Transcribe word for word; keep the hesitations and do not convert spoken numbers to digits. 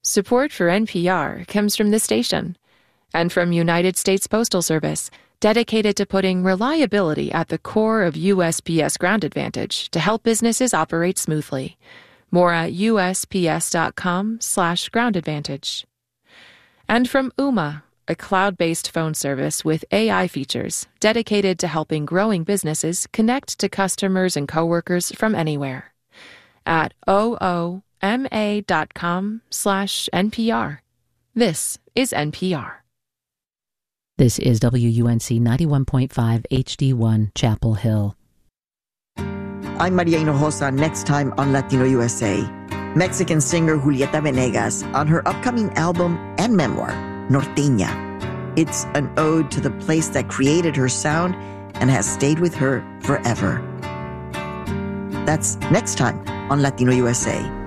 Support for N P R comes from this station and from United States Postal Service, dedicated to putting reliability at the core of U S P S Ground Advantage to help businesses operate smoothly. More at usps.com slash ground advantage. And from Ooma, a cloud-based phone service with A I features dedicated to helping growing businesses connect to customers and coworkers from anywhere. At ooma.com slash NPR. This is N P R. This is W U N C ninety-one point five H D one, Chapel Hill. I'm Maria Hinojosa. Next time on Latino U S A, Mexican singer Julieta Venegas on her upcoming album and memoir, Norteña. It's an ode to the place that created her sound and has stayed with her forever. That's next time on Latino U S A.